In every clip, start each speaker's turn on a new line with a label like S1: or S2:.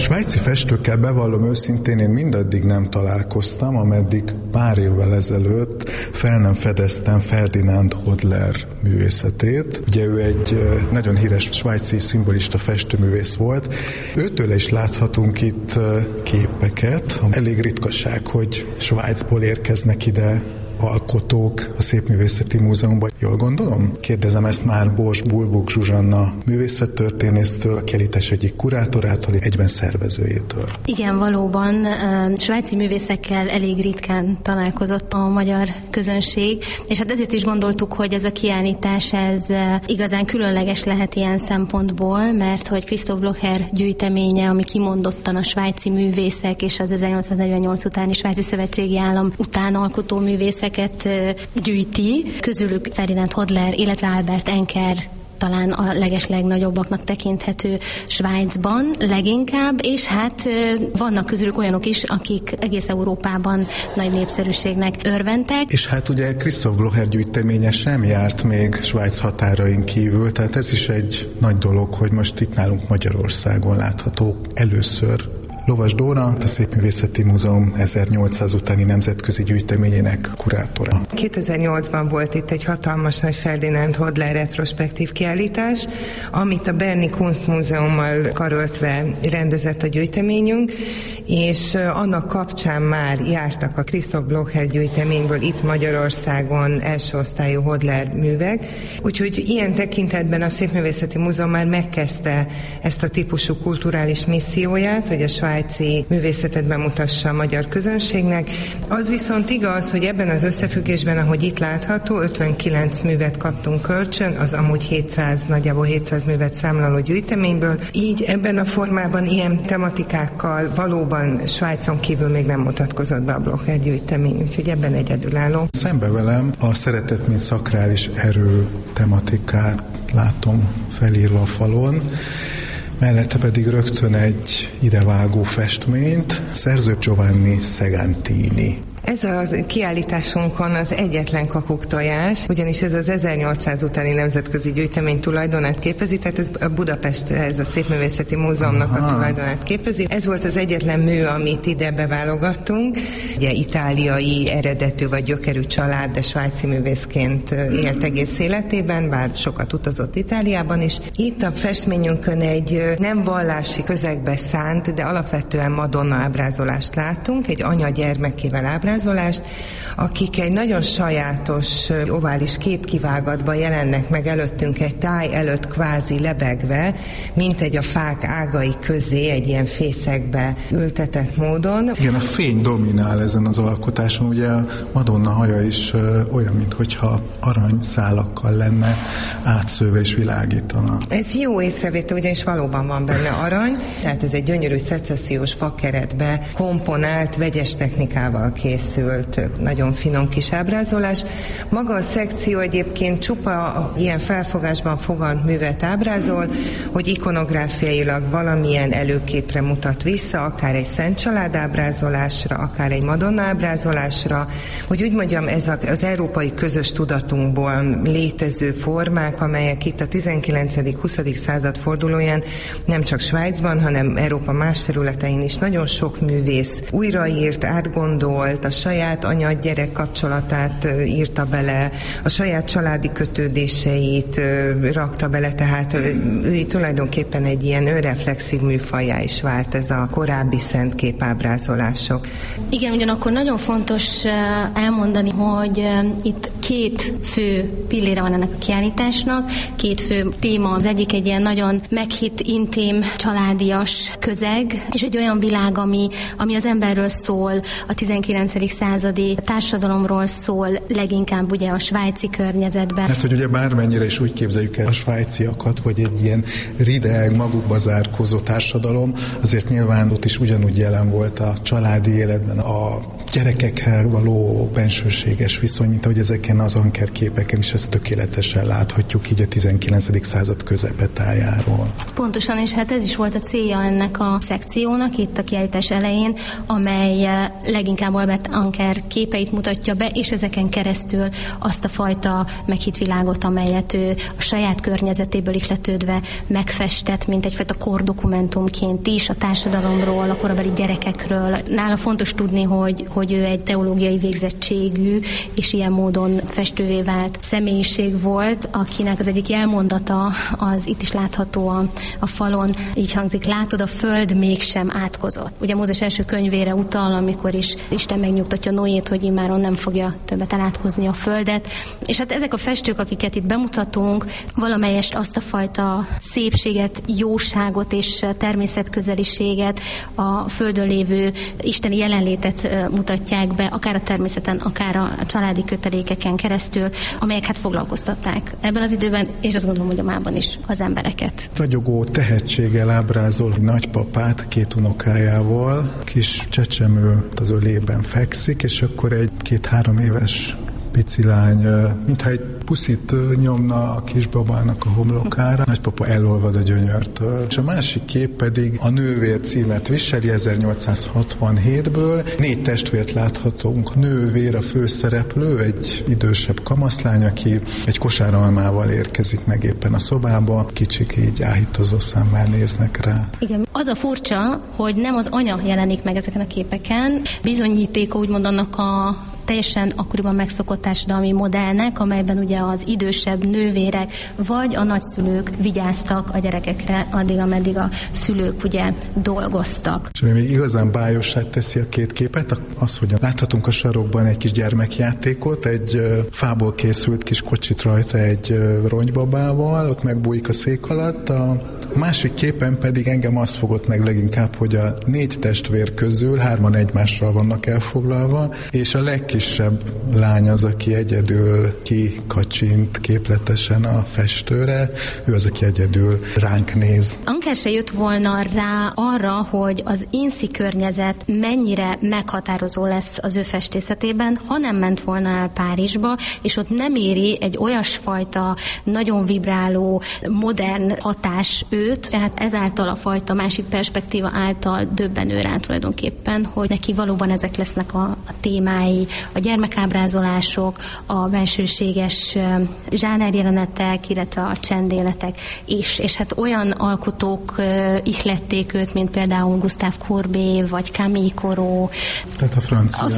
S1: Svájci festőkkel bevallom őszintén, én mindaddig nem találkoztam, ameddig pár évvel ezelőtt fel nem fedeztem Ferdinand Hodler művészetét. Ugye ő egy nagyon híres svájci szimbolista festőművész volt. Őtől is láthatunk itt képeket. Elég ritkaság, hogy Svájcból érkeznek ide alkotók a Szépművészeti Múzeumban. Jól gondolom? Kérdezem ezt már Bors Bulbuk Zsuzsanna művészettörténésztől, a Kiállítás egyik kurátorától, egyben szervezőjétől.
S2: Igen, valóban svájci művészekkel elég ritkán találkozott a magyar közönség, és hát ezért is gondoltuk, hogy ez a kiállítás ez igazán különleges lehet ilyen szempontból, mert hogy Christoph Blocher gyűjteménye, ami kimondottan a svájci művészek és az 1848 utáni svájci szövetségi állam után alkotó művészeket gyűjti, közülük Ferdinand Hodler, illetve Albert Enker talán a legeslegnagyobbaknak tekinthető Svájcban leginkább, és hát vannak közülük olyanok is, akik egész Európában nagy népszerűségnek örventek.
S1: És hát ugye Christoph Blocher gyűjteménye sem járt még Svájc határain kívül, tehát ez is egy nagy dolog, hogy most itt nálunk Magyarországon látható először. Lovas Dóra, a Szépművészeti Múzeum 1800 utáni nemzetközi gyűjteményének kurátora.
S3: 2008-ban volt itt egy hatalmas nagy Ferdinand Hodler retrospektív kiállítás, amit a Berni Kunstmúzeummal karöltve rendezett a gyűjteményünk, és annak kapcsán már jártak a Christoph Blocher gyűjteményből itt Magyarországon első osztályú Hodler művek, úgyhogy ilyen tekintetben a Szépművészeti Múzeum már megkezdte ezt a típusú kulturális misszióját, hogy a svájci művészetet bemutassa a magyar közönségnek. Az viszont igaz, hogy ebben az összefüggésben, ahogy itt látható, 59 művet kaptunk kölcsön, az amúgy nagyjából 700 művet számlaló gyűjteményből. Így ebben a formában ilyen tematikákkal valóban Svájcon kívül még nem mutatkozott be a Blocher gyűjtemény, úgyhogy ebben egyedülálló.
S1: Szembe velem a szeretet, mint szakrális erő tematikát látom felírva a falon, mellette pedig rögtön egy idevágó festményt, szerző Giovanni Segantini.
S3: Ez a kiállításunkon az egyetlen kakuktojás, ugyanis ez az 1800 utáni nemzetközi gyűjtemény tulajdonát képezi, tehát ez a Budapest, ez a Szépművészeti Múzeumnak a tulajdonát képezi. Ez volt az egyetlen mű, amit ide beválogattunk. Ugye itáliai eredetű vagy gyökerű család, de svájci művészként élt egész életében, bár sokat utazott Itáliában is. Itt a festményünkön egy nem vallási közegbe szánt, de alapvetően Madonna ábrázolást látunk, egy anya gyermekével ábrázolást, akik egy nagyon sajátos ovális képkivágatban jelennek meg előttünk egy táj előtt kvázi lebegve, mint egy a fák ágai közé egy ilyen fészekbe ültetett módon.
S1: Igen, a fény dominál ezen az alkotáson, ugye a Madonna haja is olyan, minthogyha aranyszálakkal lenne átszőve és világítana.
S3: Ez jó észrevétel, ugyanis valóban van benne arany, tehát ez egy gyönyörű szecessziós fakeretbe komponált, vegyes technikával készült, nagyon finom kis ábrázolás. Maga a szekció egyébként csupa ilyen felfogásban fogant művet ábrázol, hogy ikonográfiailag valamilyen előképre mutat vissza, akár egy Szent Család ábrázolásra, akár egy Madonna ábrázolásra, hogy úgy mondjam, ez az európai közös tudatunkból létező formák, amelyek itt a 19.-20. század fordulóján nem csak Svájcban, hanem Európa más területein is nagyon sok művész újraírt, átgondolt, a saját anya-gyerek kapcsolatát írta bele, a saját családi kötődéseit rakta bele, tehát ő tulajdonképpen egy ilyen önreflexív műfajjá is vált ez a korábbi szent képábrázolások.
S2: Igen, ugyanakkor nagyon fontos elmondani, hogy itt két fő pillére van ennek a kiállításnak, két fő téma. Az egyik egy ilyen nagyon meghitt, intim, családias közeg, és egy olyan világ, ami az emberről szól, a 19. századi társadalomról szól, leginkább ugye a svájci környezetben.
S1: Mert hogy ugye bármennyire is úgy képzeljük el a svájciakat, hogy egy ilyen rideg, magukba zárkózó társadalom, azért nyilván ott is ugyanúgy jelen volt a családi életben, a gyerekekkel való bensőséges viszony, mint ahogy ezeken az ankerképeken is ezt tökéletesen láthatjuk így a 19. század közepetájáról.
S2: Pontosan, és hát ez is volt a célja ennek a szekciónak itt a kiállítás elején, amely leginkább Albert Anker képeit mutatja be, és ezeken keresztül azt a fajta meghitvilágot, amelyet ő a saját környezetéből ihletődve megfestett, mint egyfajta kordokumentumként is a társadalomról, a korabeli gyerekekről. Nála fontos tudni, hogy ő egy teológiai végzettségű, és ilyen módon festővé vált személyiség volt, akinek az egyik jelmondata az itt is látható a falon, így hangzik: látod, a föld mégsem átkozott. Ugye Mózes első könyvére utal, amikor is Isten megnyugtatja Noét, hogy immáron nem fogja többet elátkozni a földet. És hát ezek a festők, akiket itt bemutatunk, valamelyest azt a fajta szépséget, jóságot és természetközeliséget, a földön lévő isteni jelenlétet mutatják be, akár a természeten, akár a családi kötelékeken keresztül, amelyek hát foglalkoztatták ebben az időben, és azt gondolom, hogy a mában is az embereket.
S1: Ragyogó tehetséggel ábrázol egy nagypapát 2 unokájával, kis csecsemő az ölében fekszik, és akkor egy 2-3 éves pici lány, mintha egy puszit nyomna a kisbabának a homlokára. Nagypapa elolvad a gyönyörtől. És a másik kép pedig a Nővér címet viseli 1867-ből. 4 testvért láthatunk. Nővér a főszereplő, egy idősebb kamaszlány, aki egy kosár almával érkezik meg éppen a szobába. Kicsik így áhítozó szemmel néznek rá.
S2: Igen, az a furcsa, hogy nem az anya jelenik meg ezeken a képeken. Bizonyítéka úgymond annak a teljesen akkoriban megszokott társadalmi modellnek, amelyben ugye az idősebb nővérek vagy a nagyszülők vigyáztak a gyerekekre addig, ameddig a szülők ugye dolgoztak.
S1: És ami még igazán bájossá teszi a 2 képet, az, hogy láthatunk a sarokban egy kis gyermekjátékot, egy fából készült kis kocsit rajta egy ronybabával, ott megbújik a szék alatt. A másik képen pedig engem az fogott meg leginkább, hogy a 4 testvér közül 3-an egymással vannak elfoglalva, és a legkisebb lány az, aki egyedül kikacsint képletesen a festőre, ő az, aki egyedül ránk néz.
S2: Anker se jött volna rá arra, hogy az inszi környezet mennyire meghatározó lesz az ő festészetében, ha nem ment volna el Párizsba, és ott nem éri egy olyasfajta nagyon vibráló, modern hatás őt, tehát ezáltal a fajta másik perspektíva által döbbenő rá tulajdonképpen, hogy neki valóban ezek lesznek a témái, a gyermekábrázolások, a bensőséges zsánerjelenetek, illetve a csendéletek is. És hát olyan alkotók ihlették őt, mint például Gustave Courbet, vagy Camille Corot.
S1: Tehát a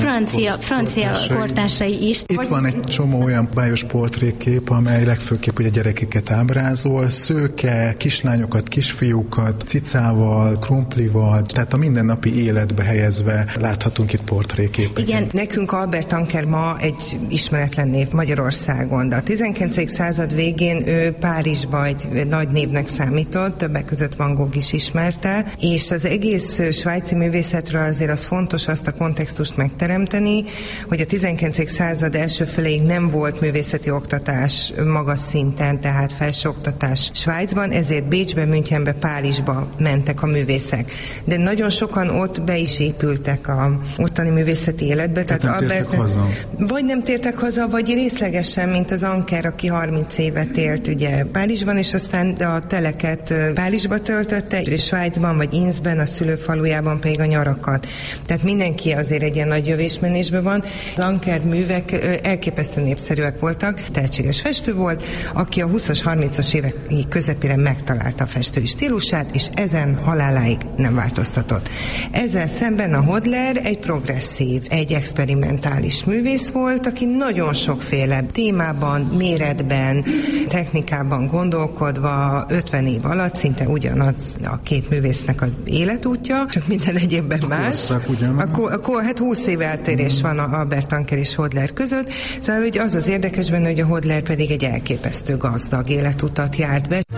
S2: francia kortársai is.
S1: Itt van egy csomó olyan bájos portrékép, amely legfőképp ugye gyerekeket ábrázol, szőke, kislányokat, kisfiúkat, cicával, krumplival, tehát a mindennapi életbe helyezve láthatunk itt portréképeket.
S2: Igen.
S3: Nekünk Albert Anker ma egy ismeretlen név Magyarországon, de a 19. század végén ő Párizsba egy nagy névnek számított, többek között Van Gogh is ismerte, és az egész svájci művészetről azért az fontos azt a kontextust megteremteni, hogy a 19. század első feléig nem volt művészeti oktatás magas szinten, tehát felsőoktatás Svájcban, ezért Bécsbe, Münchenbe, Párizsba mentek a művészek. De nagyon sokan ott be is épültek a ottani művészeti életbe.
S1: Tehát Albert,
S3: vagy nem tértek haza, vagy részlegesen, mint az Anker, aki 30 évet élt ugye Párizsban, és aztán a teleket Párizsba töltötte, és Svájcban, vagy Innsben, a szülőfalujában pedig a nyarakat. Tehát mindenki azért egy ilyen nagy jövésmenésben van. Az Anker művek elképesztő népszerűek voltak, tehetséges festő volt, aki a 20-as, 30-as évek közepére megtalálta a festői stílusát, és ezen haláláig nem változtatott. Ezzel szemben a Hodler egy progresszív, egy experimentális művész volt, aki nagyon sokféle témában, méretben, technikában gondolkodva 50 év alatt szinte ugyanaz a 2 művésznek az életútja, csak minden egyébben más. Akkor hát 20 év eltérés van a Albert Anker és Hodler között, szóval hogy az érdekes benne, hogy a Hodler pedig egy elképesztő gazdag életutat járt be.